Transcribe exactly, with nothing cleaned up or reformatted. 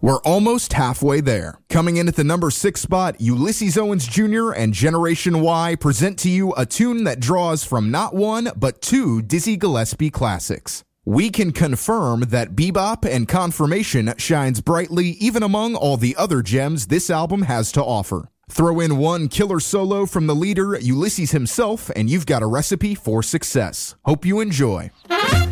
We're almost halfway there. Coming in at the number six spot, Ulysses Owens Junior and Generation Y present to you a tune that draws from not one, but two Dizzy Gillespie classics. We can confirm that Bebop and Confirmation shines brightly even among all the other gems this album has to offer. Throw in one killer solo from the leader, Ulysses himself, and you've got a recipe for success. Hope you enjoy.